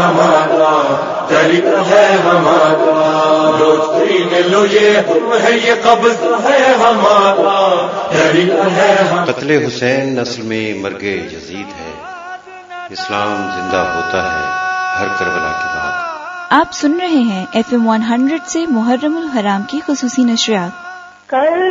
हमारा, तरीका है हमारा, दोस्ती में लो ये हुक्म है, ये कब्ज़ है हमारा, तरीका है हमारा। कत्ले हुसैन नस्ल में मर्गे यजीद है, इस्लाम जिंदा होता है हर करबला के बाद। आप सुन रहे हैं FM 100 से मुहर्रमुल हराम की खुसूसी नशरियात।